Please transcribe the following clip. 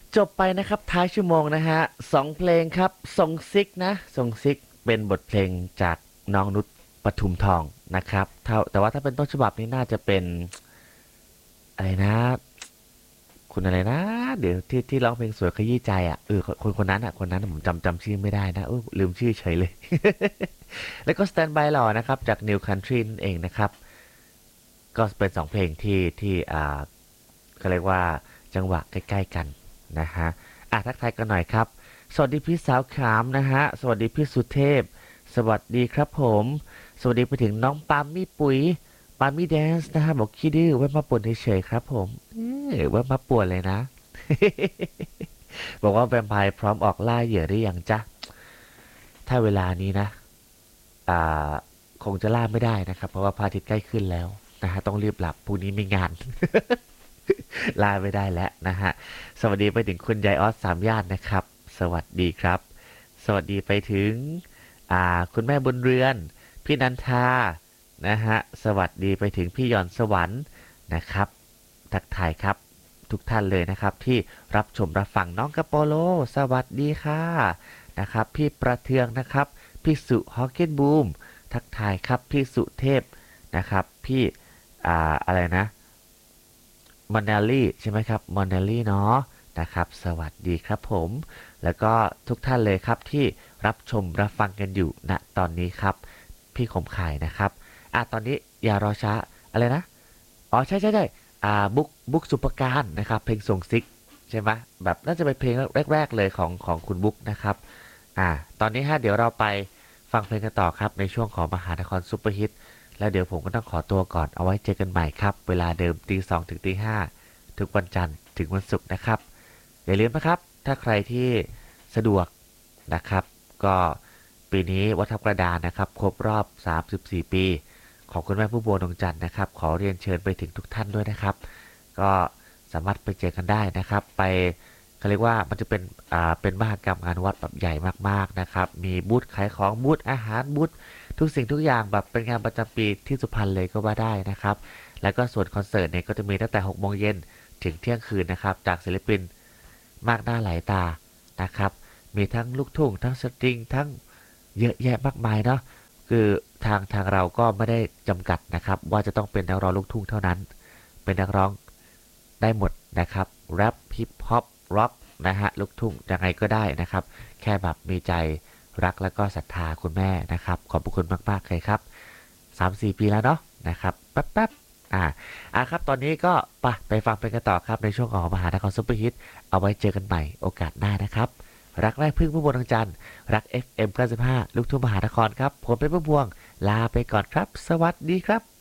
จบไปนะครับท้ายชั่วโมงนะฮะ2 เพลงครับทรงซิกนะทรงซิกเป็นบทเพลงจากน้องนุชปทุมทองนะครับแต่ว่าถ้าเป็นต้นฉบับนี้น่าจะเป็นอะไรนะคุณอะไรนะเดี๋ยวที่ร้องเพลงสวยขยี้ใจอ่ะคนนั้นอ่ะคนนั้นผมจำชื่อไม่ได้นะลืมชื่อเฉยเลย แล้วก็ Stand by หล่อนะครับจาก New Country นั่นเองนะครับก็เป็น2 เพลงที่เขาเรียกว่าจังหวะใกล้ๆกันนะฮะทักทายกันหน่อยครับสวัสดีพี่สาวขามนะฮะสวัสดีพี่สุเทพสวัสดีครับผมสวัสดีไปถึงน้องปามี่ปุ๋ยปามี่แดนซ์นะฮะบอกขี้ดื้อไว้มาป่วนเฉยๆครับผมไว้มาป่วนเลยนะบอกว่าแวมไพร์พร้อมออกล่าเหยื่อหรือยังจ๊ะถ้าเวลานี้นะ อ่าคงจะล่าไม่ได้นะครับเพราะว่าพระอาทิตย์ใกล้ขึ้นแล้วนะฮะต้องรีบหลับพรุ่งนี้มีงานล่าไม่ได้แล้วนะฮะสวัสดีไปถึงคุณยายออส3 ย่านนะครับสวัสดีครับสวัสดีไปถึงคุณแม่บุญเรือนพี่นันทานะฮะสวัสดีไปถึงพี่หยอนสวรรค์นะครับทักทายครับทุกท่านเลยนะครับที่รับชมรับฟังน้องกระโปโลสวัสดีค่ะนะครับพี่ประเทืองนะครับ พี่สุฮอกเก็ตบูมทักทายครับพี่สุเทพนะครับพี่อะไรนะมอนเนลลี่ใช่ไหมครับมอนเนลลี่เนาะนะครับสวัสดีครับผมแล้วก็ทุกท่านเลยครับที่รับชมรับฟังกันอยู่ณตอนนี้ครับพี่ขมข่ายนะครับตอนนี้อย่ารอช้าอะไรนะอ๋อใช่บุ๊กสุปการนะครับเพลงส่งซิกใช่ไหมแบบน่าจะเป็นเพลงแรกๆเลยของคุณบุ๊กนะครับตอนนี้เดี๋ยวเราไปฟังเพลงกันต่อครับในช่วงของมหานครซุปเปอร์ฮิตแล้วเดี๋ยวผมก็ต้องขอตัวก่อนเอาไว้เจอกันใหม่ครับเวลาเดิมตี 2ถึงตี 5ทุกวันจันทร์ถึงวันศุกร์นะครับอย่าลืมนะครับถ้าใครที่สะดวกนะครับก็ปีนี้วัดทับกระดานนะครับครบรอบ34ปีของคุณแม่ผู้บัวดวงจันทร์นะครับขอเรียนเชิญไปถึงทุกท่านด้วยนะครับก็สามารถไปเจอกันได้นะครับไป เขาเรียกว่ามันจะเป็นมหกรรมงานวัดแบบใหญ่มากๆนะครับมีบูธขายของบูธอาหารบูธทุกสิ่งทุกอย่างแบบเป็นงานประจำปีที่สุพรรณเลยก็ว่าได้นะครับแล้วก็ส่วนคอนเสิร์ตเนี่ยก็จะมีตั้งแต่6 โมงเย็นถึงเที่ยงคืนนะครับจากศิลปินมากหน้าหลายตานะครับมีทั้งลูกทุ่งทั้งสตริงทั้งเยอะแยะมากมายเนาะคือทางเราก็ไม่ได้จำกัดนะครับว่าจะต้องเป็นนักร้องลูกทุ่งเท่านั้นเป็นนักร้องได้หมดนะครับแรปฮิปฮอปร็อกนะฮะลูกทุ่งยังไงก็ได้นะครับแค่แบบมีใจรักแล้วก็ศรัทธาคุณแม่นะครับขอบพระคุณมากๆเลยครับ3-4 ปีแล้วเนาะนะครับแป๊บครับตอนนี้ก็ไปฟังเพลงกันต่อครับในช่วงของมหานครซุปเปอร์ฮิตเอาไว้เจอกันใหม่โอกาสหน้านะครับรักแรกพึ่งผู้บนทางจันทร์รัก FM 95ลูกทุ่งมหานครครับผมเป็นผู้บวงลาไปก่อนครับสวัสดีครับ